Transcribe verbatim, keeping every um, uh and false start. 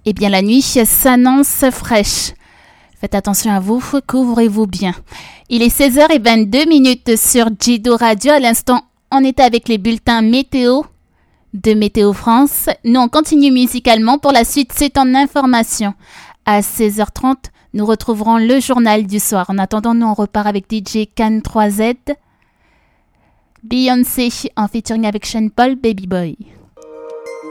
Eh bien, la nuit s'annonce fraîche. Faites attention à vous, couvrez-vous bien. Il est seize heures vingt-deux minutes sur Jido Radio. À l'instant, on était avec les bulletins météo de Météo France. Nous, on continue musicalement. Pour la suite, c'est en information. À seize heures trente, nous retrouverons le journal du soir. En attendant, nous, on repart avec D J Can trois Z. Beyoncé en featuring avec Sean Paul, Baby Boy.